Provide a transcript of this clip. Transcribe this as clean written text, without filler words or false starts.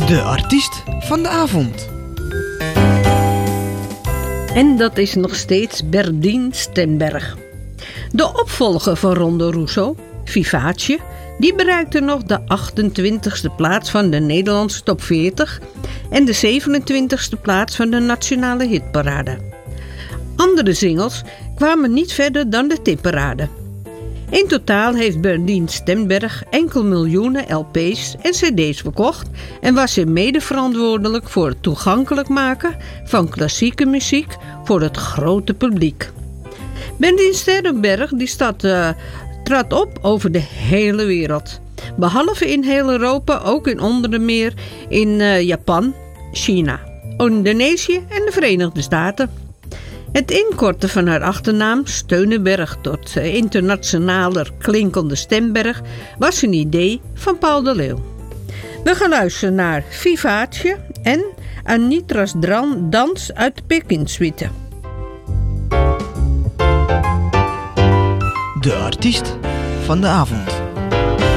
De artiest van de avond. En dat is nog steeds Berdien Stenberg. De opvolger van Ronde Rousseau, Vivace, die bereikte nog de 28e plaats van de Nederlandse top 40 en de 27e plaats van de nationale hitparade. Andere singles kwamen niet verder dan de tipparade. In totaal heeft Berdien Stenberg enkele miljoenen LP's en cd's verkocht en was hij mede verantwoordelijk voor het toegankelijk maken van klassieke muziek voor het grote publiek. Berdien Stenberg trad op over de hele wereld. Behalve in heel Europa ook in onder meer in Japan, China, Indonesië en de Verenigde Staten. Het inkorten van haar achternaam, Steunenberg tot internationaler klinkende Stenberg, was een idee van Paul de Leeuw. We gaan luisteren naar Vivace en Anitra's dans uit de Pekinsuite. De artiest van de avond.